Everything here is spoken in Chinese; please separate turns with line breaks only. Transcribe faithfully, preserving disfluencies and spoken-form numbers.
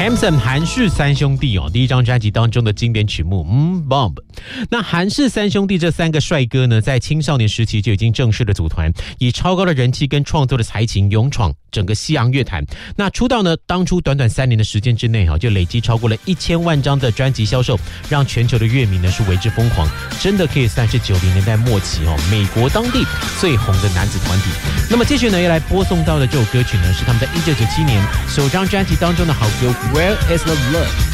Hamson 韩氏三兄弟哦，第一张专辑当中的经典曲目，嗯 ，Bomb。那韩氏三兄弟这三个帅哥呢，在青少年时期就已经正式的组团，以超高的人气跟创作的才情，勇闯整个西洋乐坛。那出道呢，当初短短三年的时间之内哈，就累积超过了一千万张的专辑销售，让全球的乐迷呢是为之疯狂，真的可以算是九零年代末期哦，美国当地最红的男子团体。那么接续呢，要来播送到的这首歌曲呢，是他们在一九九七年首张专辑当中的好歌《Where Is the Love》。